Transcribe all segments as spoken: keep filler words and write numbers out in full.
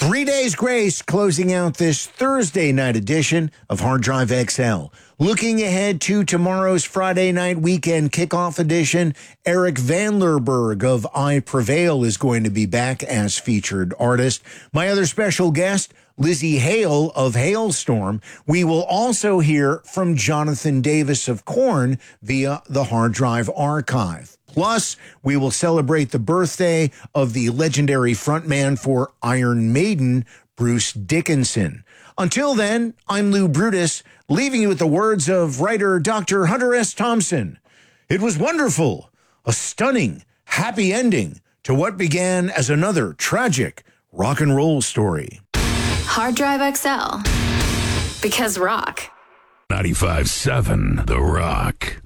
Three Days Grace closing out this Thursday night edition of Hard Drive X L. Looking ahead to tomorrow's Friday night weekend kickoff edition, Eric Vanlerberg of I Prevail is going to be back as featured artist. My other special guest, Lizzie Hale of Hailstorm. We will also hear from Jonathan Davis of Korn via the Hard Drive Archive. Plus, we will celebrate the birthday of the legendary frontman for Iron Maiden, Bruce Dickinson. Until then, I'm Lou Brutus, leaving you with the words of writer Doctor Hunter S. Thompson. It was wonderful, a stunning, happy ending to what began as another tragic rock and roll story. Hard Drive X L, because rock. ninety-five seven The Rock.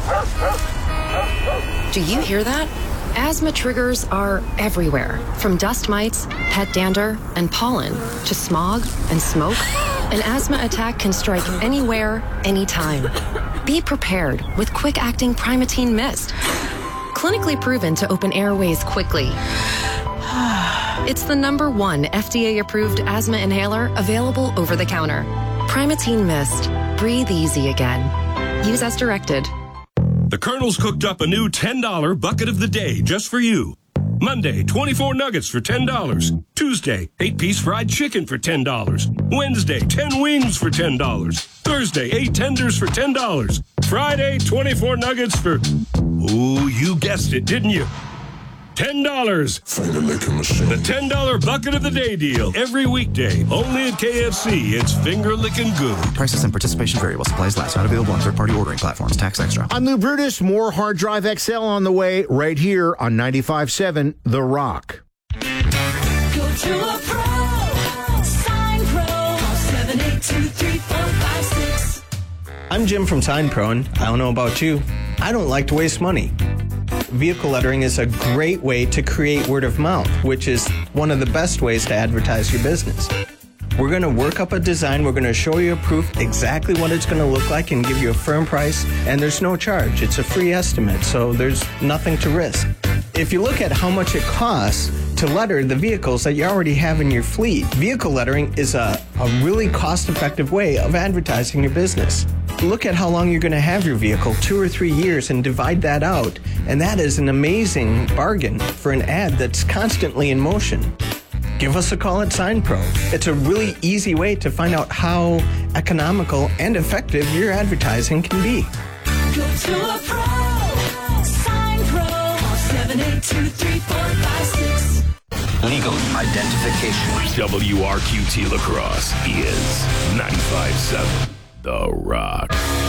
Do you hear that? Asthma triggers are everywhere, from dust mites, pet dander, and pollen, to smog and smoke. An asthma attack can strike anywhere, anytime. Be prepared with quick-acting Primatene Mist. Clinically proven to open airways quickly. It's the number one F D A-approved asthma inhaler available over the counter. Primatene Mist. Breathe easy again. Use as directed. The Colonel's cooked up a new ten dollar bucket of the day just for you. Monday, twenty-four nuggets for ten dollars. Tuesday, eight piece fried chicken for ten dollars. Wednesday, ten wings for ten dollars. Thursday, eight tenders for ten dollars. Friday, twenty-four nuggets for... Ooh, you guessed it, didn't you? ten dollars. Finger licking machine. The ten dollar bucket of the day deal. Every weekday. Only at K F C. It's finger licking good. Prices and participation vary while supplies last. Not available on third-party ordering platforms. Tax extra. I'm Lou Brutus. More Hard Drive X L on the way right here on ninety-five seven The Rock. Go to a pro. Sign Pro. seven eight two, three four five six. I'm Jim from Sign Pro, and I don't know about you, I don't like to waste money. Vehicle lettering is a great way to create word of mouth, which is one of the best ways to advertise your business. We're going to work up a design, we're going to show you a proof exactly what it's going to look like and give you a firm price, and there's no charge. It's a free estimate, so there's nothing to risk. If you look at how much it costs to letter the vehicles that you already have in your fleet, vehicle lettering is a, a really cost-effective way of advertising your business. Look at how long you're going to have your vehicle, two or three years, and divide that out. And that is an amazing bargain for an ad that's constantly in motion. Give us a call at Sign Pro. It's a really easy way to find out how economical and effective your advertising can be. Go to a pro. Sign Pro. seven eight two, three four five six. Legal identification. W R Q T La Crosse is ninety-five seven The Rock.